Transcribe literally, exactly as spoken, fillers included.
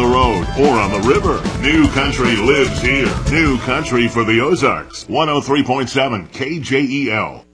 the road or on the river, New Country lives here. New Country for the Ozarks. one oh three point seven K J E L.